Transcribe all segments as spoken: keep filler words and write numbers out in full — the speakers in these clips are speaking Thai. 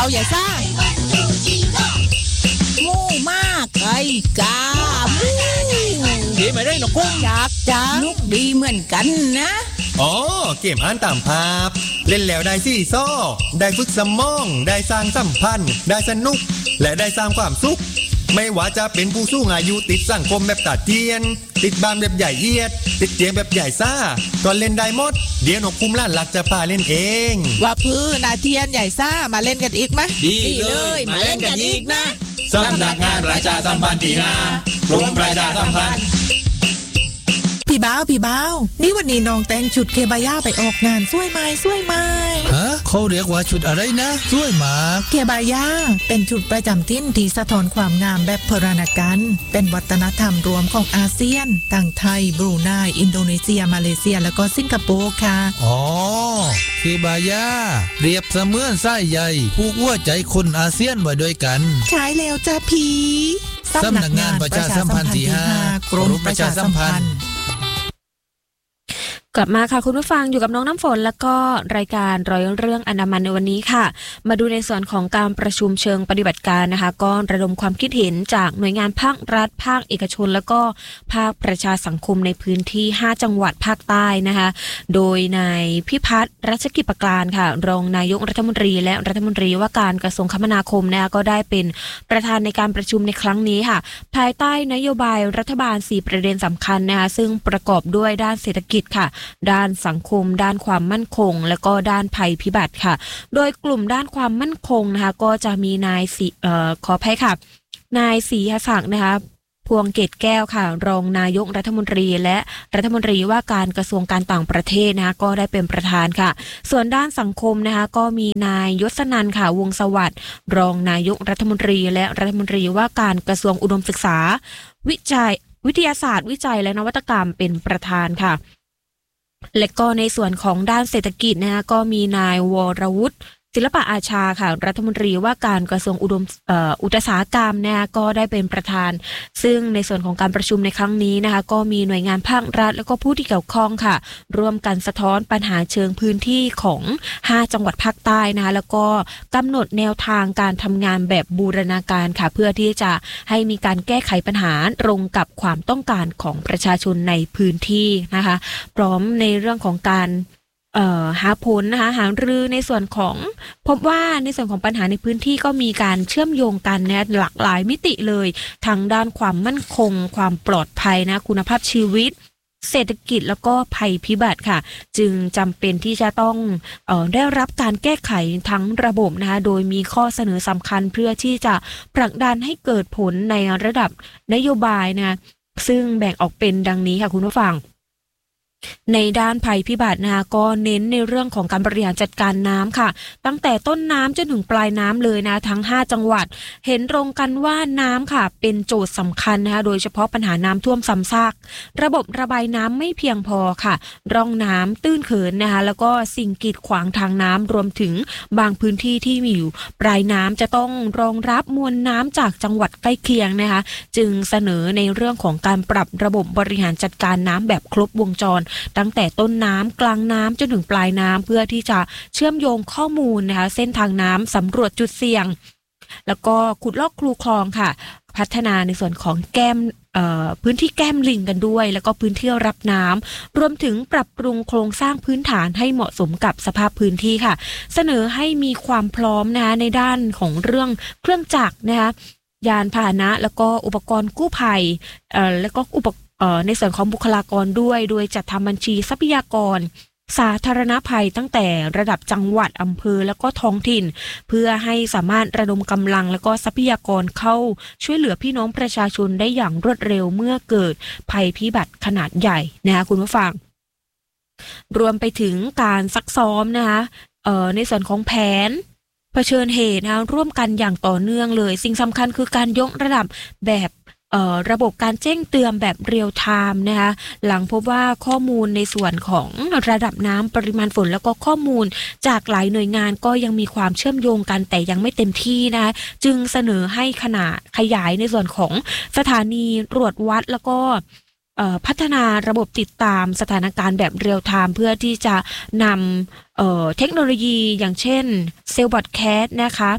เอาอย่าซ่ามูมากไก่กามูดีไม่ได้นกกุ้งอยากจะนุกดีเหมือนกันนะอ๋อเกมอ่านตามภาพเล่นแล้วได้ซี่ซ้อได้ฝึกสมองได้สร้างสัมพันธ์ได้สนุกและได้สร้างความสุขไม่ว่าจะเป็นผู้สูงอายุติดสังคมแบบตัดเทียนติดบ้านแบบใหญ่เอียดติดเตียงแบบใหญ่ซ่าก็เล่นได้หมดเดี๋ยวนกคุ้มล้านหลักจะพาเล่นเองว่าพื้นนาเทียนใหญ่ซ่ามาเล่นกันอีกไหมดีเลยมาเล่นกันอีกนะสำนักงานประชาสัมพันธ์ที่ห้ากรมประชาสัมพันธ์พี่บ้าวพี่บ้าวนี่วันนี้น้องแต่งชุดเคบายาไปออกงานสวยไหมสวยไหมฮะเขาเรียกว่าชุดอะไรนะสวยมากเคบายาเป็นชุดประจำถิ่นที่สะท้อนความงามแบบโบราณกันเป็นวัฒนธรรมรวมของอาเซียนทั้งไทยบรูไนอินโดนีเซียมาเลเซียแล้วก็สิงคโปร์ค่ะอ๋อเคบายาเปรียบเสมือนสายใยผูกหัวใจคนอาเซียนไว้ด้วยกันใช่แล้วจ้าพี่สำนักงานประชาสัมพันธ์ที่ห้ากรมประชาสัมพันธ์กลับมาค่ะคุณผู้ฟังอยู่กับน้องน้ำฝนแล้วก็รายการร้อยเรื่องอันดามันในวันนี้ค่ะมาดูในส่วนของการประชุมเชิงปฏิบัติการนะคะก็ระดมความคิดเห็นจากหน่วยงานภาครัฐภาคเอกชนแล้วก็ภาคประชาสังคมในพื้นที่ห้าจังหวัดภาคใต้นะคะโดยนายพิพัฒน์รัชกิจประการค่ะรองนายกรัฐมนตรีและรัฐมนตรีว่าการกระทรวงคมนาคมนะคะก็ได้เป็นประธานในการประชุมในครั้งนี้ค่ะภายใต้นโยบายรัฐบาลสี่ประเด็นสำคัญนะคะซึ่งประกอบด้วยด้านเศรษฐกิจค่ะด้านสังคมด้านความมั่นคงและก็ด้านภัยพิบัติค่ะโดยกลุ่มด้านความมั่นคงนะคะก็จะมีนายสีเอ่อขออภัยค่ะนายศรีศักดิ์นะคะพวงเกตแก้วค่ะรองนายกรัฐมนตรีและรัฐมนตรีว่าการกระทรวงการต่างประเทศนะคะก็ได้เป็นประธานค่ะส่วนด้านสังคมนะคะก็มีนายยศนันท์ค่ะวงศ์สวัสดิ์รองนายกรัฐมนตรีและรัฐมนตรีว่าการกระทรวงอุดมศึกษาวิจัยวิทยาศาสตร์วิจัยและนวัตกรรมเป็นประธานค่ะและก็ในส่วนของด้านเศรษฐกิจนะคะก็มีนายวรวุฒิศิลปะอาชาค่ะรัฐมนตรีว่าการกระทรวงอุดมเอ่ออุตสาหกรรมนะคะก็ได้เป็นประธานซึ่งในส่วนของการประชุมในครั้งนี้นะคะก็มีหน่วยงานภาครัฐแล้วก็ผู้ที่เกี่ยวข้องค่ะร่วมกันสะท้อนปัญหาเชิงพื้นที่ของห้าจังหวัดภาคใต้นะคะแล้วก็กำหนดแนวทางการทำงานแบบบูรณาการค่ะเพื่อที่จะให้มีการแก้ไขปัญหาตรงกับความต้องการของประชาชนในพื้นที่นะคะพร้อมในเรื่องของการเอ่อหาผลนะคะหารือในส่วนของพบว่าในส่วนของปัญหาในพื้นที่ก็มีการเชื่อมโยงกันนะหลากหลายมิติเลยทั้งด้านความมั่นคงความปลอดภัยนะคุณภาพชีวิตเศรษฐกิจแล้วก็ภัยพิบัติค่ะจึงจำเป็นที่จะต้องเอ่อได้รับการแก้ไขทั้งระบบนะคะโดยมีข้อเสนอสำคัญเพื่อที่จะผลักดันให้เกิดผลในระดับนโยบายนะซึ่งแบ่งออกเป็นดังนี้ค่ะคุณผู้ฟังในด้านภัยพิบัตินะคะก็เน้นในเรื่องของการบริหารจัดการน้ำค่ะตั้งแต่ต้นน้ำจนถึงปลายน้ำเลยนะทั้งห้าจังหวัดเห็นตรงกันว่าน้ำค่ะเป็นโจทย์สำคัญนะคะโดยเฉพาะปัญหาน้ำท่วมซ้ำซากระบบระบายน้ำไม่เพียงพอค่ะร่องน้ำตื้นเขินนะคะแล้วก็สิ่งกีดขวางทางน้ำรวมถึงบางพื้นที่ที่มีอยู่ปลายน้ำจะต้องรองรับมวลน้ำจากจังหวัดใกล้เคียงนะคะจึงเสนอในเรื่องของการปรับระบบบริหารจัดการน้ำแบบครบวงจรตั้งแต่ต้นน้ำกลางน้ำจนถึงปลายน้ำเพื่อที่จะเชื่อมโยงข้อมูลนะคะเส้นทางน้ำสำรวจจุดเสี่ยงแล้วก็ขุดลอกคูคลองค่ะพัฒนาในส่วนของแก้มพื้นที่แก้มลิงกันด้วยแล้วก็พื้นที่รับน้ำรวมถึงปรับปรุงโครงสร้างพื้นฐานให้เหมาะสมกับสภาพพื้นที่ค่ะเสนอให้มีความพร้อมนะคะในด้านของเรื่องเครื่องจักรนะคะยานพาหนะแล้วก็อุปกรณ์กู้ภัยแล้วก็อุปกรณ์ในส่วนของบุคลากรด้วยโดยจัดทำบัญชีทรัพยากรสาธารณภัยตั้งแต่ระดับจังหวัดอำเภอแล้วก็ท้องถิ่นเพื่อให้สามารถระดมกำลังแล้วก็ทรัพยากรเข้าช่วยเหลือพี่น้องประชาชนได้อย่างรวดเร็วเมื่อเกิดภัยพิบัติขนาดใหญ่นะคะคุณผู้ฟังรวมไปถึงการซักซ้อมนะคะในส่วนของแผนเผชิญเหตุนะร่วมกันอย่างต่อเนื่องเลยสิ่งสำคัญคือการยกระดับแบบระบบการแจ้งเตือนแบบเรียลไทม์นะคะหลังพบว่าข้อมูลในส่วนของระดับน้ำปริมาณฝนแล้วก็ข้อมูลจากหลายหน่วยงานก็ยังมีความเชื่อมโยงกันแต่ยังไม่เต็มที่นะคะจึงเสนอให้ขนาดขยายในส่วนของสถานีตรวจวัดแล้วก็พัฒนาระบบติดตามสถานการณ์แบบเรียลไทม์เพื่อที่จะนำเทคโนโลยีอย่างเช่นเซลล์บอทแคสต์นะคะ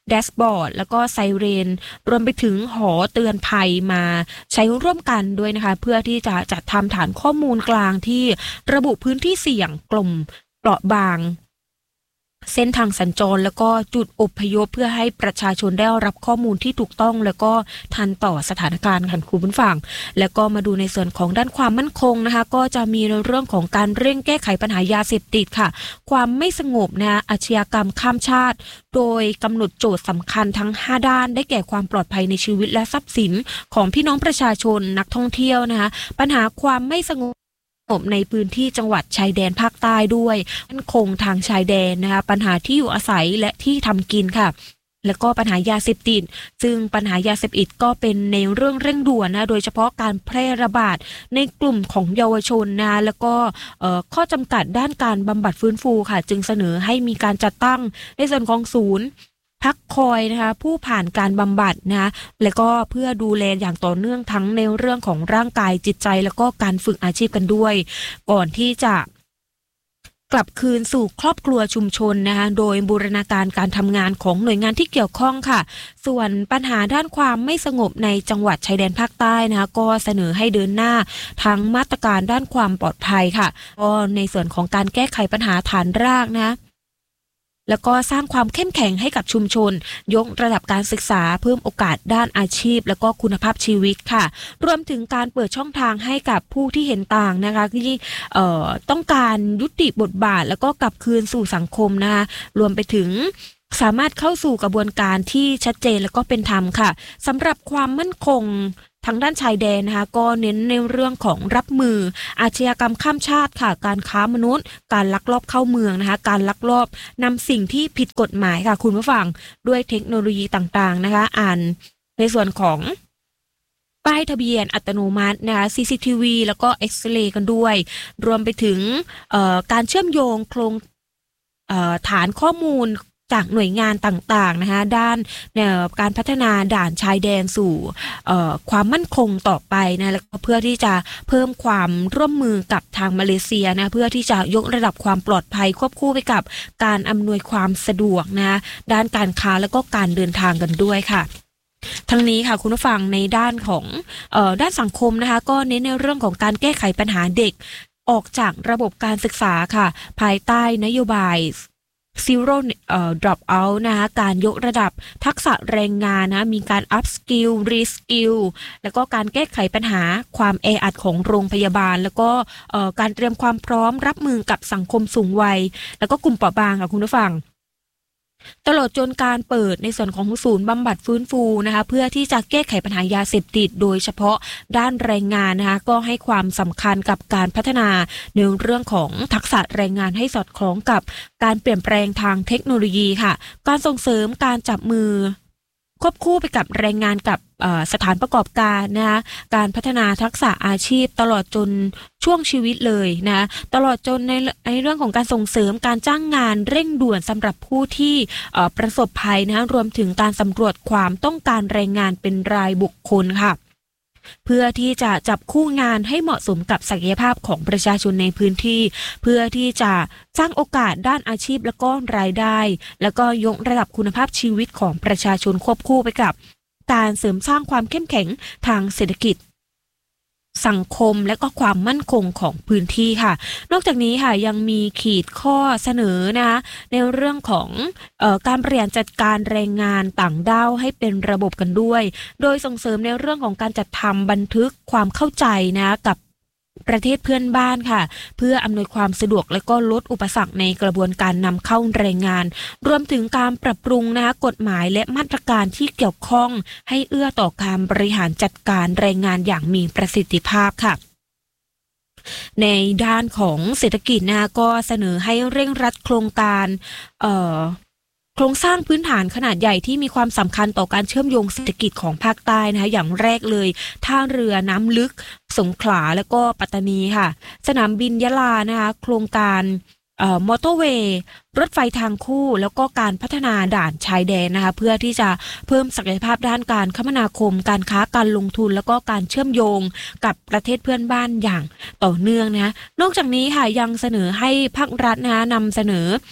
แดชบอร์ดแล้วก็ไซเรนรวมไปถึงหอเตือนภัยมาใช้ร่วมกันด้วยนะคะเพื่อที่จะจัดทำฐานข้อมูลกลางที่ระบุพื้นที่เสี่ยงกลุ่มเปราะบางเส้นทางสัญจรแล้วก็จุดอพยพเพื่อให้ประชาชนได้รับข้อมูลที่ถูกต้องแล้วก็ทันต่อสถานการณ์ค่ะคุณผู้ฟังแล้วก็มาดูในส่วนของด้านความมั่นคงนะคะก็จะมีในเรื่องของการเร่งแก้ไขปัญหายาเสพติดค่ะความไม่สงบนะอาชญากรรมข้ามชาติโดยกำหนดโจทย์สำคัญทั้งห้าด้านได้แก่ความปลอดภัยในชีวิตและทรัพย์สินของพี่น้องประชาชนนักท่องเที่ยวนะคะปัญหาความไม่สงบในพื้นที่จังหวัดชายแดนภาคใต้ด้วยมั่นคงทางชายแดนนะคะปัญหาที่อยู่อาศัยและที่ทำกินค่ะแล้วก็ปัญหายาเสพติดซึ่งปัญหายาเสพติดก็เป็นในเรื่องเร่งด่วนนะโดยเฉพาะการแพร่ระบาดในกลุ่มของเยาวชนนะแล้วก็ข้อจำกัดด้านการบำบัดฟื้นฟูค่ะจึงเสนอให้มีการจัดตั้งในส่วนของศูนย์พักคอยนะคะผู้ผ่านการบำบัดนะแล้วก็เพื่อดูแลอย่างต่อเนื่องทั้งในเรื่องของร่างกายจิตใจแล้วก็การฝึกอาชีพกันด้วยก่อนที่จะกลับคืนสู่ครอบครัวชุมชนนะคะโดยบูรณาการการทำงานของหน่วยงานที่เกี่ยวข้องค่ะส่วนปัญหาด้านความไม่สงบในจังหวัดชายแดนภาคใต้นะคะก็เสนอให้เดินหน้าทั้งมาตรการด้านความปลอดภัยค่ะก็ในส่วนของการแก้ไขปัญหาฐานรากนะแล้วก็สร้างความเข้มแข็งให้กับชุมชนยกระดับการศึกษาเพิ่มโอกาสด้านอาชีพแล้วก็คุณภาพชีวิตค่ะรวมถึงการเปิดช่องทางให้กับผู้ที่เห็นต่างนะคะที่เอ่อต้องการยุติบทบาทแล้วก็กลับคืนสู่สังคมนะคะรวมไปถึงสามารถเข้าสู่กระบวนการที่ชัดเจนแล้วก็เป็นธรรมค่ะสำหรับความมั่นคงทางด้านชายแดนนะคะก็เน้นในเรื่องของรับมืออาชญากรรมข้ามชาติค่ะการค้ามนุษย์การลักลอบเข้าเมืองนะคะการลักลอบนำสิ่งที่ผิดกฎหมายค่ะคุณผู้ฟังด้วยเทคโนโลยีต่างๆนะคะอ่านในส่วนของป้ายทะเบียนอัตโนมัตินะคะ ซี ซี ที วี แล้วก็เอ็กซเรย์กันด้วยรวมไปถึงการเชื่อมโยงโครงฐานข้อมูลจากหน่วยงานต่างๆนะคะด้านการพัฒนาด่านชายแดนสู่ความมั่นคงต่อไปนะแล้วก็เพื่อที่จะเพิ่มความร่วมมือกับทางมาเลเซียนะเพื่อที่จะยกระดับความปลอดภัยควบคู่ไปกับการอำนวยความสะดวกนะด้านการค้าแล้วก็การเดินทางกันด้วยค่ะทั้งนี้ค่ะคุณผู้ฟังในด้านของเอ่อด้านสังคมนะคะก็เน้นในเรื่องของการแก้ไขปัญหาเด็กออกจากระบบการศึกษาค่ะภายใต้นโยบายZero เอ่อ drop out นะคะการยกระดับทักษะแรงงานนะมีการ up skill re skill แล้วก็การแก้ไขปัญหาความแออัดของโรงพยาบาลแล้วก็เอ่อการเตรียมความพร้อมรับมือกับสังคมสูงวัยแล้วก็กลุ่มเปราะบางค่ะคุณผู้ฟังตลอดจนการเปิดในส่วนของศูนย์บำบัดฟื้นฟูนะคะเพื่อที่จะแก้ไขปัญหายาเสพติดโดยเฉพาะด้านแรงงานนะคะก็ให้ความสำคัญกับการพัฒนาในเรื่องของทักษะแรงงานให้สอดคล้องกับการเปลี่ยนแปลงทางเทคโนโลยีค่ะการส่งเสริมการจับมือควบคู่ไปกับแรงงานกับสถานประกอบการนะคะการพัฒนาทักษะอาชีพตลอดจนช่วงชีวิตเลยนะตลอดจนในในเรื่องของการส่งเสริมการจ้างงานเร่งด่วนสำหรับผู้ที่ประสบภัยนะรวมถึงการสำรวจความต้องการแรงงานเป็นรายบุคคลค่ะเพื่อที่จะจับคู่งานให้เหมาะสมกับศักยภาพของประชาชนในพื้นที่เพื่อที่จะสร้างโอกาสด้านอาชีพและก็รายได้แล้วก็ยกระดับคุณภาพชีวิตของประชาชนควบคู่ไปกับการเสริมสร้างความเข้มแข็งทางเศรษฐกิจสังคมและก็ความมั่นคงของพื้นที่ค่ะนอกจากนี้ค่ะยังมีขีดข้อเสนอนะคะในเรื่องของเอ่อการบริหารจัดการแรงงานต่างด้าวให้เป็นระบบกันด้วยโดยส่งเสริมในเรื่องของการจัดทำบันทึกความเข้าใจนะกับประเทศเพื่อนบ้านค่ะเพื่ออำนวยความสะดวกและก็ลดอุปสรรคในกระบวนการนำเข้าแรงงานรวมถึงการปรับปรุงนะคะกฎหมายและมาตรการที่เกี่ยวข้องให้เอื้อต่อการบริหารจัดการแรงงานอย่างมีประสิทธิภาพค่ะในด้านของเศรษฐกิจนะก็เสนอให้เร่งรัดโครงการเอ่อโครงสร้างพื้นฐานขนาดใหญ่ที่มีความสำคัญต่อการเชื่อมโยงเศรษฐกิจของภาคใต้นะคะอย่างแรกเลยท่าเรือน้ำลึกสงขลาและก็ปัตตานีค่ะสนามบินยะลานะคะโครงการเอ่อมอเตอร์เวย์รถไฟทางคู่แล้วก็การพัฒนาด่านชายแดนนะคะเพื่อที่จะเพิ่มศักยภาพด้านการคมนาคมการค้าการลงทุนแล้วก็การเชื่อมโยงกับประเทศเพื่อนบ้านอย่างต่อเนื่องนะนอกจากนี้ค่ะยังเสนอให้ภาครัฐนะคะนำเสนอ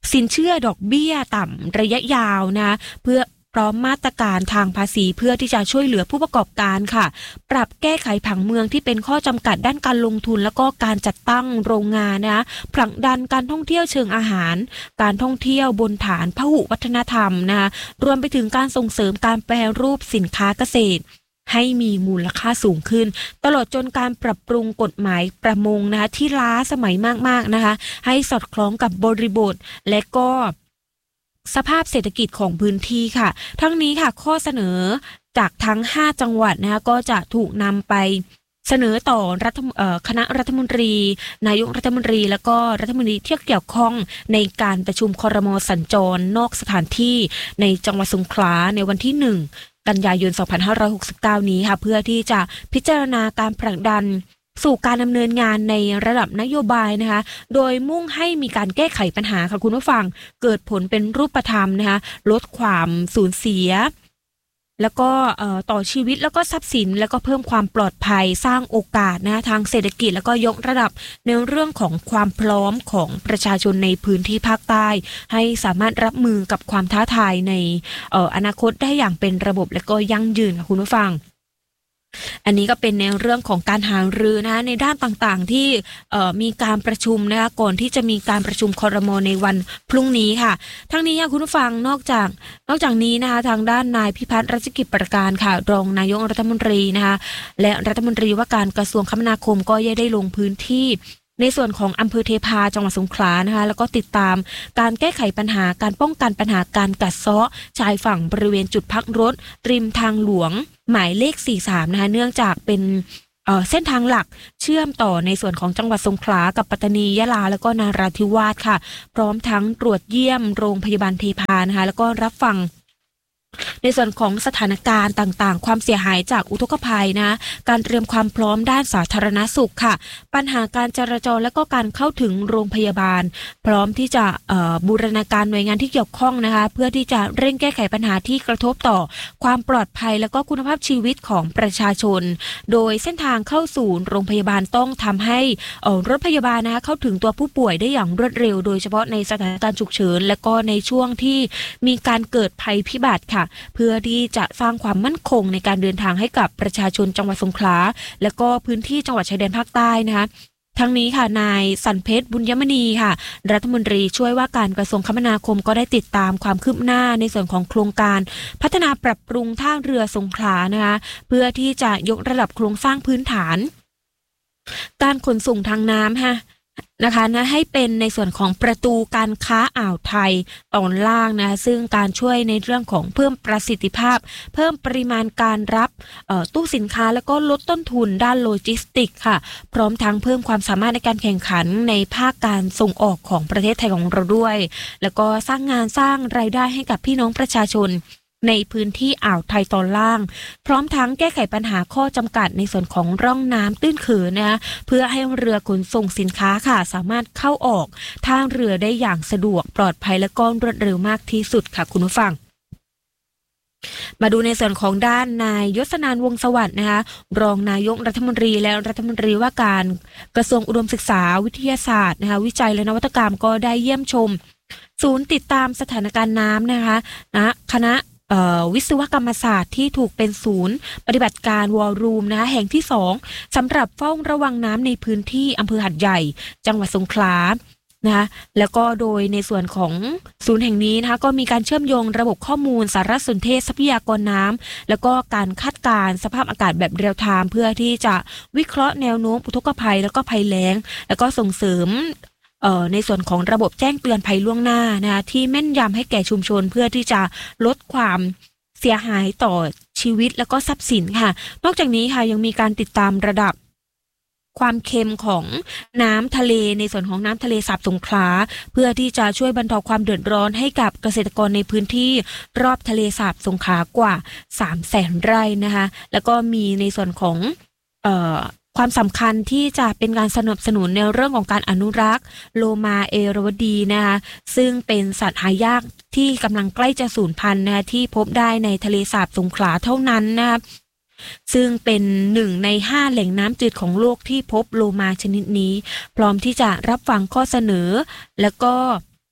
สินเชื่อดอกเบี้ยต่ำระยะยาวนะเพื่อพร้อมมาตรการทางภาษีเพื่อที่จะช่วยเหลือผู้ประกอบการค่ะปรับแก้ไขผังเมืองที่เป็นข้อจำกัดด้านการลงทุนแล้วก็การจัดตั้งโรงงานนะผลักดันการท่องเที่ยวเชิงอาหารการท่องเที่ยวบนฐานพหุวัฒนธรรมนะรวมไปถึงการส่งเสริมการแปรรูปสินค้าเกษตรให้มีมูลค่าสูงขึ้นตลอดจนการปรับปรุงกฎหมายประมงนะคะที่ล้าสมัยมากๆนะคะให้สอดคล้องกับบริบทและก็สภาพเศรษฐกิจของพื้นที่ค่ะทั้งนี้ค่ะข้อเสนอจากทั้งห้าจังหวัดนะคะก็จะถูกนำไปเสนอต่อรัฐคณะรัฐมนตรีนายกรัฐมนตรีแล้วก็รัฐมนตรีที่เกี่ยวข้องในการประชุมครม.สัญจรนอกสถานที่ในจังหวัดสงขลาในวันที่หนึ่งกันยายนสองพันห้าร้อยหกสิบเก้านี้ค่ะเพื่อที่จะพิจารณาการผลักดันสู่การดำเนินงานในระดับนโยบายนะคะโดยมุ่งให้มีการแก้ไขปัญหาค่ะคุณผู้ฟังเกิดผลเป็นรูปธรรมนะคะลดความสูญเสียแล้วก็ต่อชีวิตแล้วก็ทรัพย์สินแล้วก็เพิ่มความปลอดภัยสร้างโอกาสนะทางเศรษฐกิจแล้วก็ยกระดับในเรื่องของความพร้อมของประชาชนในพื้นที่ภาคใต้ให้สามารถรับมือกับความท้าทายในอนาคตได้อย่างเป็นระบบและก็ยั่งยืนค่ะคุณผู้ฟังอันนี้ก็เป็นในเรื่องของการหารือนะในด้านต่างๆที่มีการประชุมนะคะก่อนที่จะมีการประชุมครม.ในวันพรุ่งนี้ค่ะทั้งนี้ค่ะคุณผู้ฟังนอกจากนอกจากนี้นะคะทางด้านนายพิพัฒน์รัชกิจประการค่ะรองนายกรัฐมนตรีนะคะและรัฐมนตรีว่าการกระทรวงคมนาคมก็ได้ลงพื้นที่ในส่วนของอำเภอเทพาจังหวัดสงขลานะคะแล้วก็ติดตามการแก้ไขปัญหาการป้องกันปัญหาการกัดเซาะชายฝั่งบริเวณจุดพักรถริมทางหลวงหมายเลขสี่สิบสามนะคะเนื่องจากเป็นเอ่อเส้นทางหลักเชื่อมต่อในส่วนของจังหวัดสงขลากับปัตตานียะลาแล้วก็นาราธิวาสค่ะพร้อมทั้งตรวจเยี่ยมโรงพยาบาลเทพานะคะแล้วก็รับฟังในส่วนของสถานการณ์ต่างๆความเสียหายจากอุทกภัยนะการเตรียมความพร้อมด้านสาธารณสุขค่ะปัญหาการจราจรและก็การเข้าถึงโรงพยาบาลพร้อมที่จะบูรณาการหน่วยงานที่เกี่ยวข้องนะคะเพื่อที่จะเร่งแก้ไขปัญหาที่กระทบต่อความปลอดภัยและก็คุณภาพชีวิตของประชาชนโดยเส้นทางเข้าสู่โรงพยาบาลต้องทำให้รถพยาบาลนะคะเข้าถึงตัวผู้ป่วยได้อย่างรวดเร็วโดยเฉพาะในสถานการณ์ฉุกเฉินและก็ในช่วงที่มีการเกิดภัยพิบัติค่ะเพื่อที่จะสร้างความมั่นคงในการเดินทางให้กับประชาชนจังหวัดสงขลาและก็พื้นที่จังหวัดชายแดนภาคใต้นะคะทั้งนี้ค่ะนายสันเพชรบุญยมณีค่ะรัฐมนตรีช่วยว่าการกระทรวงคมนาคมก็ได้ติดตามความคืบหน้าในส่วนของโครงการพัฒนาปรับปรุงท่าเรือสงขลานะคะเพื่อที่จะยกระดับโครงสร้างพื้นฐานการขนส่งทางน้ำค่ะนะคะนะให้เป็นในส่วนของประตูการค้าอ่าวไทยตอนล่างนะซึ่งการช่วยในเรื่องของเพิ่มประสิทธิภาพเพิ่มปริมาณการรับตู้สินค้าแล้วก็ลดต้นทุนด้านโลจิสติกค่ะพร้อมทั้งเพิ่มความสามารถในการแข่งขันในภาคการส่งออกของประเทศไทยของเราด้วยแล้วก็สร้างงานสร้างรายได้ให้กับพี่น้องประชาชนในพื้นที่อ่าวไทยตอนล่างพร้อมทั้งแก้ไขปัญหาข้อจำกัดในส่วนของร่องน้ำตื้นเขินนะเพื่อให้เรือขนส่งสินค้าค่ะสามารถเข้าออกท่าเรือได้อย่างสะดวกปลอดภัยและก็รวดเร็วมากที่สุดค่ะคุณผู้ฟังมาดูในส่วนของด้านนายยศนานท์วงศ์สวัสดิ์นะคะรองนายกรัฐมนตรีและรัฐมนตรีว่าการกระทรวงอุดมศึกษาวิทยาศาสตร์นะคะวิจัยและนวัตกรรมก็ได้เยี่ยมชมศูนย์ติดตามสถานการณ์น้ำนะคะนะคณะวิศวกรรมศาสตร์ที่ถูกเป็นศูนย์ปฏิบัติการวอลลุ่มนะคะแห่งที่สองสำหรับเฝ้าระวังน้ำในพื้นที่อำเภอหัดใหญ่จังหวัดสงขลานะคะแล้วก็โดยในส่วนของศูนย์แห่งนี้นะคะก็มีการเชื่อมโยงระบบข้อมูลสารสนเทศทรัพยากรน้ำแล้วก็การคาดการณ์สภาพอากาศแบบเรียลไทม์เพื่อที่จะวิเคราะห์แนวโน้มอุทกภัยแล้วก็ภัยแล้งแล้วก็ส่งเสริมเอ่อในส่วนของระบบแจ้งเตือนภัยล่วงหน้านะคะที่แม่นยำให้แก่ชุมชนเพื่อที่จะลดความเสียหายต่อชีวิตแล้วก็ทรัพย์สินค่ะนอกจากนี้ค่ะยังมีการติดตามระดับความเค็มของน้ำทะเลในส่วนของน้ำทะเลสาบสงขลาเพื่อที่จะช่วยบรรเทาความเดือดร้อนให้กับเกษตรกรในพื้นที่รอบทะเลสาบสงขลากว่า สามแสน ไร่นะคะแล้วก็มีในส่วนของเอ่อความสำคัญที่จะเป็นการสนับสนุนในเรื่องของการอนุรักษ์โลมาเอรวดีนะคะซึ่งเป็นสัตว์หายากที่กำลังใกล้จะสูญพันธุ์นะคะที่พบได้ในทะเลสาบสงขลาเท่านั้นนะคะซึ่งเป็นหนึ่งในห้าแหล่งน้ำจืดของโลกที่พบโลมาชนิดนี้พร้อมที่จะรับฟังข้อเสนอแล้วก็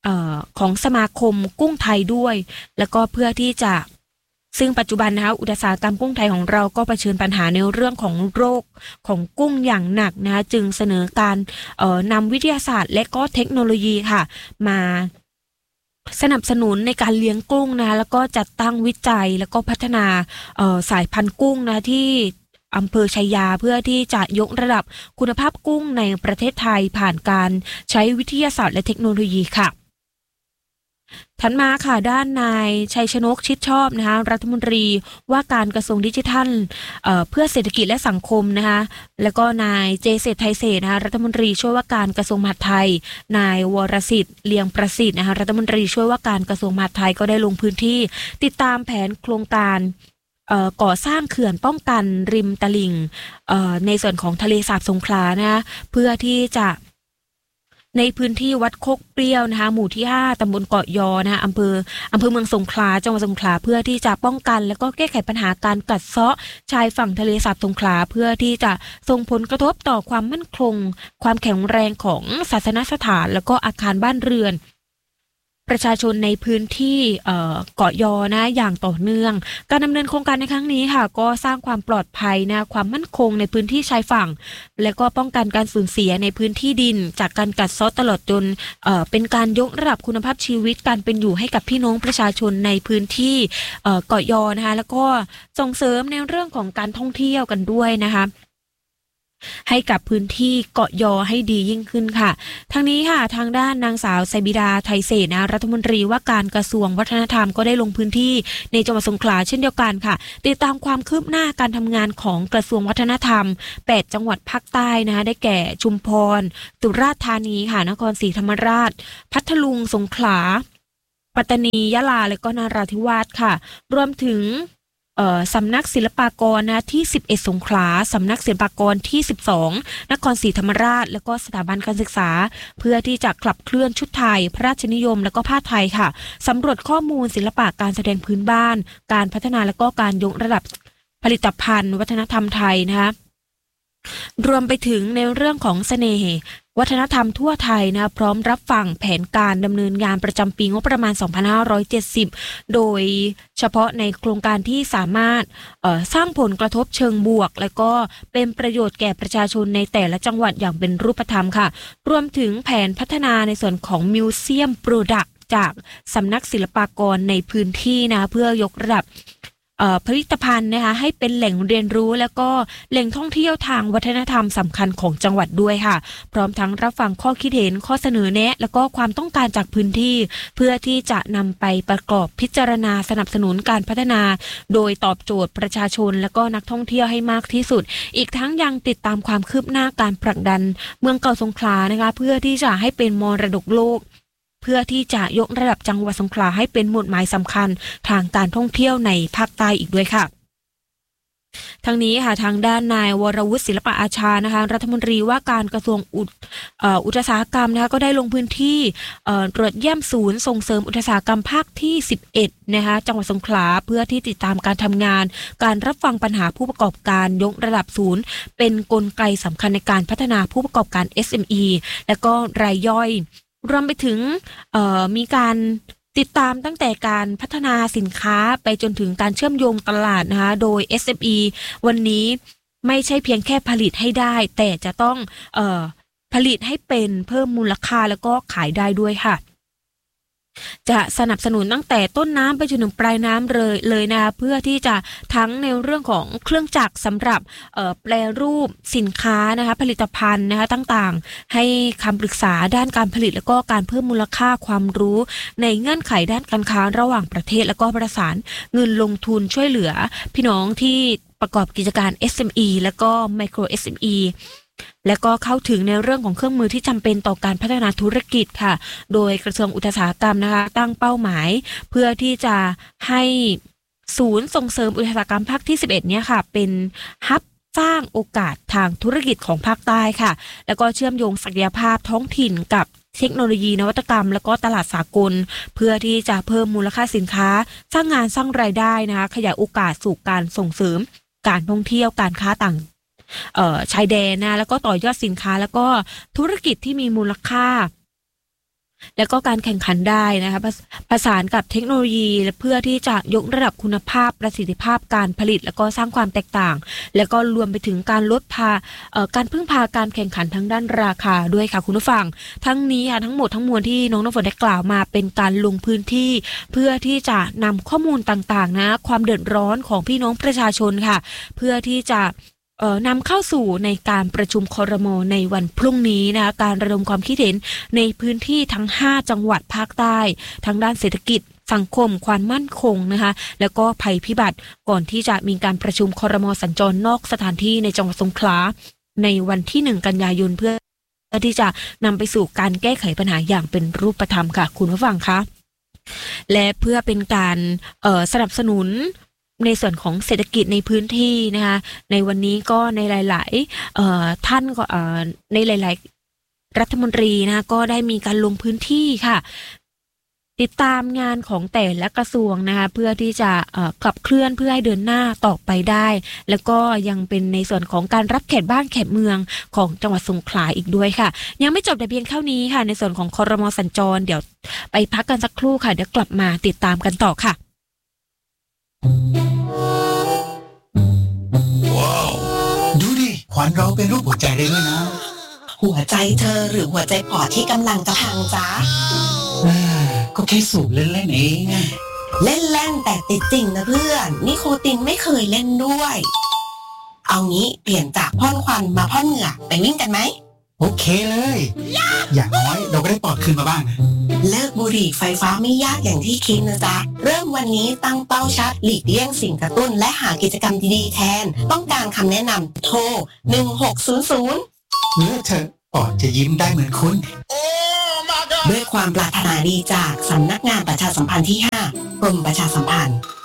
เอ่อของสมาคมกุ้งไทยด้วยแล้วก็เพื่อที่จะซึ่งปัจจุบันนะคะอุตสาหกรรมกุ้งไทยของเราก็เผชิญปัญหาในเรื่องของโรคของกุ้งอย่างหนักนะคะจึงเสนอการเอ่อนำวิทยาศาสตร์และก็เทคโนโลยีค่ะมาสนับสนุนในการเลี้ยงกุ้งนะคะแล้วก็จัดตั้งวิจัยแล้วก็พัฒนาเอ่อสายพันธุ์กุ้งนะที่อำเภอชัยยาเพื่อที่จะยกระดับคุณภาพกุ้งในประเทศไทยผ่านการใช้วิทยาศาสตร์และเทคโนโลยีค่ะถัดมาค่ะด้านนายชัยชนกชิดชอบนะคะรัฐมนตรีว่าการกระทรวงดิจิทัล เอ่อ เพื่อเศรษฐกิจและสังคมนะคะแล้วก็นายเจเศรษฐ์ไทยเศรษฐ์นะคะรัฐมนตรีช่วยว่าการกระทรวงมหาดไทยนายวรสิทธิ์เลียงประสิทธิ์นะคะรัฐมนตรีช่วยว่าการกระทรวงมหาดไทยก็ได้ลงพื้นที่ติดตามแผนโครงการเอ่อก่อสร้างเขื่อนป้องกันริมตลิ่งเอ่อในส่วนของทะเลสาบสงขลานะคะเพื่อที่จะในพื้นที่วัดโคกเปรี้ยวนะคะหมู่ที่ห้าตำบลเกาะยอนะคะอำเภออำเภอเมืองสงขลาจังหวัดสงขลาเพื่อที่จะป้องกันและก็แก้ไขปัญหาการกัดเซาะชายฝั่งทะเลสาบสงขลาเพื่อที่จะส่งผลกระทบต่อความมั่นคงความแข็งแรงของศาสนสถานแล้วก็อาคารบ้านเรือนประชาชนในพื้นที่เอ่อเกาะยอนะอย่างต่อเนื่องการดำเนินโครงการในครั้งนี้ค่ะก็สร้างความปลอดภัยนะความมั่นคงในพื้นที่ชายฝั่งและก็ป้องกันการสูญเสียในพื้นที่ดินจากการกัดเซาะตลอดจนเอ่อเป็นการยกระดับคุณภาพชีวิตการเป็นอยู่ให้กับพี่น้องประชาชนในพื้นที่เอ่อเกาะยอนะคะแล้วก็ส่งเสริมในเรื่องของการท่องเที่ยวกันด้วยนะคะให้กับพื้นที่เกาะยอให้ดียิ่งขึ้นค่ะทางนี้ค่ะทางด้านนางสาวไซบิดาไทยเศรษฐ์นะรัฐมนตรีว่าการกระทรวงวัฒนธรรมก็ได้ลงพื้นที่ในจังหวัดสงขลาเช่นเดียวกันค่ะติดตามความคืบหน้าการทำงานของกระทรวงวัฒนธรรมแปดจังหวัดภาคใต้นะคะได้แก่ชุมพรสุราษฎร์ธานีค่ะนครศรีธรรมราชพัทลุงสงขลาปัตตานียะลาและก็นราธิวาสค่ะรวมถึงสำนักศิลปากรนะที่สิบเอ็ดสงขลาสำนักศิลปากรที่สิบสองนครศรีธรรมราชและก็สถาบันการศึกษาเพื่อที่จะขับเคลื่อนชุดไทยพระราชนิยมและก็ผ้าไทยค่ะสำรวจข้อมูลศิลปะการแสดงพื้นบ้านการพัฒนาและก็การยกระดับผลิตภัณฑ์วัฒนธรรมไทยนะคะรวมไปถึงในเรื่องของเสน่ห์วัฒนธรรมทั่วไทยนะพร้อมรับฟังแผนการดำเนินงานประจำปีงบประมาณสองพันห้าร้อยเจ็ดสิบโดยเฉพาะในโครงการที่สามารถสร้างผลกระทบเชิงบวกและก็เป็นประโยชน์แก่ประชาชนในแต่ละจังหวัดอย่างเป็นรูปธรรมค่ะรวมถึงแผนพัฒนาในส่วนของมิวเซียมโปรดักต์จากสำนักศิลปากรในพื้นที่นะเพื่อยกระดับผลิตภัณฑ์นะคะให้เป็นแหล่งเรียนรู้แล้วก็แหล่งท่องเที่ยวทางวัฒนธรรมสำคัญของจังหวัดด้วยค่ะพร้อมทั้งรับฟังข้อคิดเห็นข้อเสนอแนะแล้วก็ความต้องการจากพื้นที่เพื่อที่จะนำไปประกอบพิจารณาสนับสนุนการพัฒนาโดยตอบโจทย์ประชาชนและก็นักท่องเที่ยวให้มากที่สุดอีกทั้งยังติดตามความคืบหน้าการผลักดันเมืองเก่าสงขลานะคะเพื่อที่จะให้เป็นมรดกโลกเพื่อที่จะยกระดับจังหวัดสงขลาให้เป็นหมุดหมายสำคัญทางการท่องเที่ยวในภาคใต้อีกด้วยค่ะทั้งนี้ค่ะทางด้านนายวรวุฒิศิลปอาชานะคะรัฐมนตรีว่าการกระทรวงอุตอุตสาหกรรมนะคะก็ได้ลงพื้นที่ตรวจเยี่ยมศูนย์ส่งเสริมอุตสาหกรรมภาคที่สิบเอ็ดนะคะจังหวัดสงขลาเพื่อที่ติดตามการทำงานการรับฟังปัญหาผู้ประกอบการยกระดับศูนย์เป็นกลไกสำคัญในการพัฒนาผู้ประกอบการ เอส เอ็ม อี และก็รายย่อยรวมไปถึงมีการติดตามตั้งแต่การพัฒนาสินค้าไปจนถึงการเชื่อมโยงตลาดนะคะโดย เอส เอ็ม อี วันนี้ไม่ใช่เพียงแค่ผลิตให้ได้แต่จะต้องเอ่อผลิตให้เป็นเพิ่มมูลค่าแล้วก็ขายได้ด้วยค่ะจะสนับสนุนตั้งแต่ต้นน้ำไปจนถึงปลายน้ำเลยเลยนะคะเพื่อที่จะทั้งในเรื่องของเครื่องจักรสำหรับแปรรูปสินค้านะคะผลิตภัณฑ์นะคะต่างๆให้คำปรึกษาด้านการผลิตแล้วก็การเพิ่มมูลค่าความรู้ในเงื่อนไขด้านการค้าระหว่างประเทศแล้วก็ประสานเงินลงทุนช่วยเหลือพี่น้องที่ประกอบกิจการ เอส เอ็ม อี แล้วก็ Micro เอส เอ็ม อีและก็เข้าถึงในเรื่องของเครื่องมือที่จำเป็นต่อการพัฒนาธุรกิจค่ะโดยกระทรวงอุตสาหกรรมนะคะตั้งเป้าหมายเพื่อที่จะให้ศูนย์ส่งเสริมอุตสาหกรรมภาคที่สิบเอ็ดเนี่ยค่ะเป็นฮับสร้างโอกาสทางธุรกิจของภาคใต้ค่ะแล้วก็เชื่อมโยงศักยภาพท้องถิ่นกับเทคโนโลยีนวัตกรรมแล้วก็ตลาดสากลเพื่อที่จะเพิ่มมูลค่าสินค้าสร้างงานสร้างรายได้นะคะขยายโอกาสสู่การส่งเสริมการท่องเที่ยวการค้าต่างเอ่อชายแดนนะแล้วก็ต่อยอดสินค้าแล้วก็ธุรกิจที่มีมูลค่าและก็การแข่งขันได้นะคะประสานกับเทคโนโลยีและเพื่อที่จะยกระดับคุณภาพประสิทธิภาพการผลิตแล้วก็สร้างความแตกต่างแล้วก็รวมไปถึงการลดพาการพึ่งพาการแข่งขันทางด้านราคาด้วยค่ะคุณผู้ฟังทั้งนี้ค่ะทั้งหมดทั้งมวลที่น้องน้ำฝนได้กล่าวมาเป็นการลงพื้นที่เพื่อที่จะนำข้อมูลต่างๆนะความเดือดร้อนของพี่น้องประชาชนค่ะเพื่อที่จะเอ่อนำเข้าสู่ในการประชุมครม.ในวันพรุ่งนี้นะคะการระดมความคิดเห็นในพื้นที่ทั้งห้าจังหวัดภาคใต้ทั้งด้านเศรษฐกิจสังคมความมั่นคงนะคะแล้วก็ภัยพิบัติก่อนที่จะมีการประชุมครม.สัญจรนอกสถานที่ในจังหวัดสงขลาในวันที่หนึ่งกันยายนเพื่อที่จะนำไปสู่การแก้ไขปัญหาอย่างเป็นรูปธรรมค่ะคุณผู้ฟังคะและเพื่อเป็นการเอ่อสนับสนุนในส่วนของเศรษฐกิจในพื้นที่นะคะในวันนี้ก็ในหลายๆเอ่อท่านก็เอ่อในหลายๆรัฐมนตรีนะก็ได้มีการลงพื้นที่ค่ะติดตามงานของแต่ละกระทรวงนะคะเพื่อที่จะเอ่อขับเคลื่อนเพื่อให้เดินหน้าต่อไปได้แล้วก็ยังเป็นในส่วนของการรับแขกบ้านแขกเมืองของจังหวัดสงขลาอีกด้วยค่ะยังไม่จบแต่เพียงเท่านี้ค่ะในส่วนของครม.สัญจรเดี๋ยวไปพักกันสักครู่ค่ะเดี๋ยวกลับมาติดตามกันต่อค่ะว้าวดูดิขวัญเราเป็นรูปหัวใจได้ด้วยนะหัวใจเธอหรือหัวใจปอดที่กำลังจะพังจ้าก็แค่สูบเล่นๆเองเล่นเล่นแต่ติดจริงนะเพื่อนนิโคตินไม่เคยเล่นด้วยเอางี้เปลี่ยนจากพ่นควันมาพ่นเหงื่อไปวิ่งกันไหมโอเคเลยอย่างน้อยเราก็ได้ปอดคืนมาบ้างนะเลิกบุหรี่ไฟฟ้าไม่ยากอย่างที่คิดนะจ๊ะเริ่มวันนี้ตั้งเป้าชัดหลีกเลี่ยงสิ่งกระตุ้นและหากิจกรรมดีๆแทนต้องการคำแนะนำโทรหนึ่งหกศูนย์ศูนย์เลือกเถอะปอดจะยิ้มได้เหมือนคุณด้วยความปรารถนาดีจากสำนักงานประชาสัมพันธ์ที่ห้ากรมประชาสัมพันธ์